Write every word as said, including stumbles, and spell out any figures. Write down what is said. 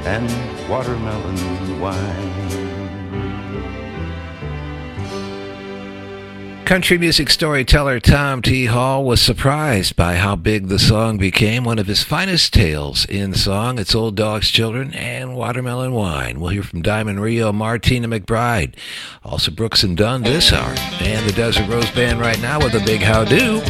and watermelon wine. Country music storyteller Tom T. Hall was surprised by how big the song became. One of his finest tales in song, it's Old Dog's Children and Watermelon Wine. We'll hear from Diamond Rio, Martina McBride, also Brooks and Dunn this hour, and the Desert Rose Band right now with a big howdo.